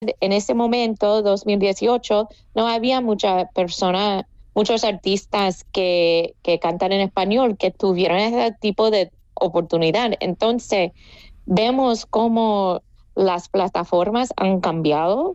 En ese momento, 2018, no había muchos artistas que cantan en español que tuvieron ese tipo de oportunidad. Entonces, vemos cómo las plataformas han cambiado,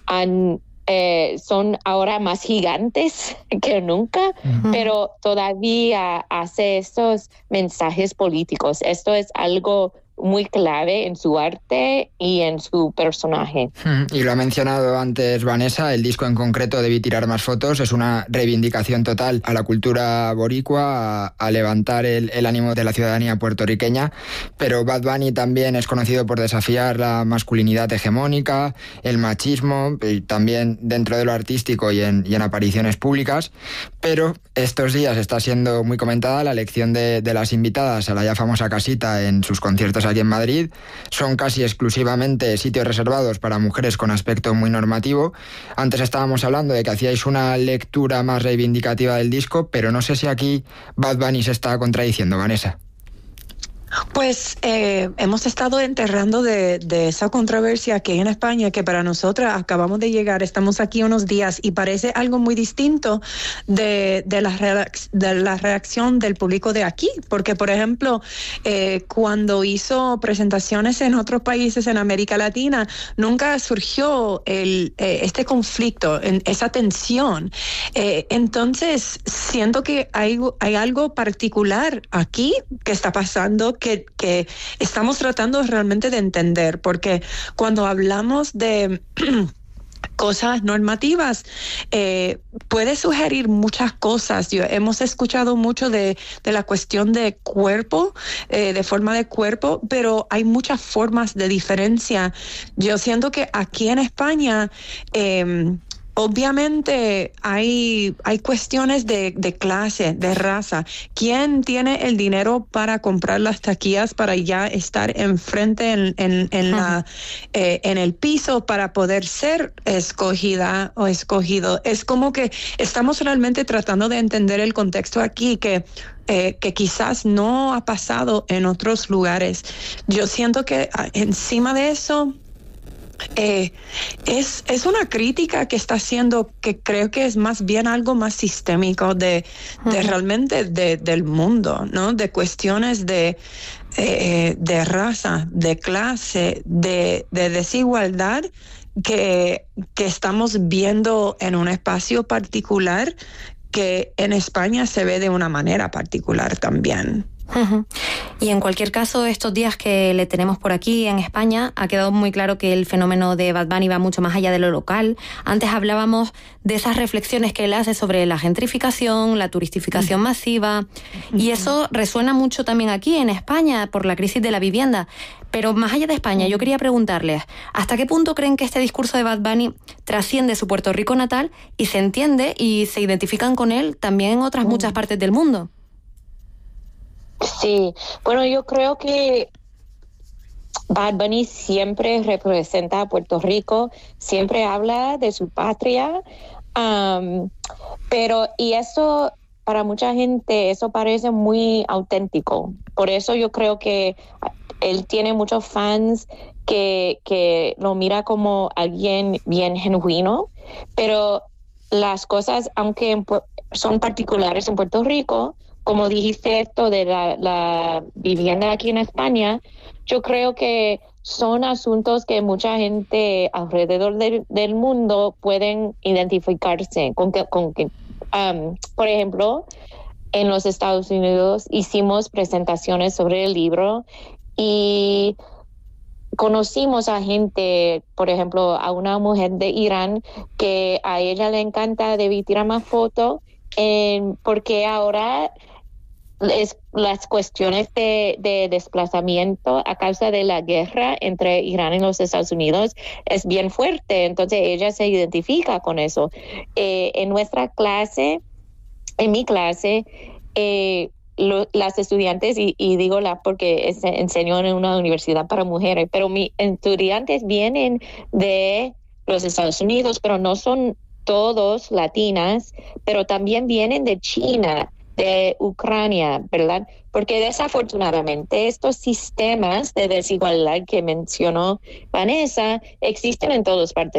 son ahora más gigantes que nunca, pero todavía hace estos mensajes políticos. Esto es algo muy clave en su arte y en su personaje. Y lo ha mencionado antes Vanessa, el disco en concreto Debí tirar más fotos es una reivindicación total a la cultura boricua, a levantar el ánimo de la ciudadanía puertorriqueña, pero Bad Bunny también es conocido por desafiar la masculinidad hegemónica, el machismo, y también dentro de lo artístico y en apariciones públicas, pero estos días está siendo muy comentada la elección de las invitadas a la ya famosa casita en sus conciertos aquí en Madrid. Son casi exclusivamente sitios reservados para mujeres con aspecto muy normativo. Antes estábamos hablando de que hacíais una lectura más reivindicativa del disco, pero no sé si aquí Bad Bunny se está contradiciendo, Vanessa. Pues hemos estado enterrando de esa controversia que hay en España, que para nosotras acabamos de llegar, estamos aquí unos días y parece algo muy distinto de la reacción del público de aquí, porque por ejemplo, cuando hizo presentaciones en otros países en América Latina, nunca surgió este conflicto, esa tensión. Entonces, siento que hay algo particular aquí que está pasando que estamos tratando realmente de entender, porque cuando hablamos de cosas normativas, puede sugerir muchas cosas. Hemos escuchado mucho de la cuestión de cuerpo, de forma de cuerpo, pero hay muchas formas de diferencia. Yo siento que aquí en España, obviamente hay cuestiones de clase, de raza. ¿Quién tiene el dinero para comprar las taquillas para ya estar enfrente en el piso para poder ser escogida o escogido? Es como que estamos realmente tratando de entender el contexto aquí que quizás no ha pasado en otros lugares. Yo siento que encima de eso, es una crítica que está haciendo, que creo que es más bien algo más sistémico de realmente del mundo, ¿no? De cuestiones de raza, de clase, de desigualdad que estamos viendo en un espacio particular que en España se ve de una manera particular también. Y en cualquier caso, estos días que le tenemos por aquí en España, ha quedado muy claro que el fenómeno de Bad Bunny va mucho más allá de lo local. Antes hablábamos de esas reflexiones que él hace sobre la gentrificación, la turistificación masiva, y eso resuena mucho también aquí en España por la crisis de la vivienda. Pero más allá de España, yo quería preguntarles, ¿hasta qué punto creen que este discurso de Bad Bunny trasciende su Puerto Rico natal y se entiende y se identifican con él también en otras muchas partes del mundo? Sí, bueno, yo creo que Bad Bunny siempre representa a Puerto Rico, siempre habla de su patria, y eso para mucha gente, eso parece muy auténtico. Por eso yo creo que él tiene muchos fans que lo mira como alguien bien genuino, pero las cosas, aunque son particulares en Puerto Rico, como dijiste esto de la vivienda aquí en España, yo creo que son asuntos que mucha gente alrededor del mundo pueden identificarse con que por ejemplo, en los Estados Unidos hicimos presentaciones sobre el libro y conocimos a gente, por ejemplo, a una mujer de Irán que a ella le encanta Debí tirar más fotos, porque ahora las cuestiones de desplazamiento a causa de la guerra entre Irán y los Estados Unidos es bien fuerte, entonces ella se identifica con eso. En nuestra clase, en mi clase, las estudiantes, y digo porque enseño en una universidad para mujeres, pero mis estudiantes vienen de los Estados Unidos, pero no son todos latinas, pero también vienen de China, de Ucrania, ¿verdad? Porque desafortunadamente estos sistemas de desigualdad que mencionó Vanessa existen en todas partes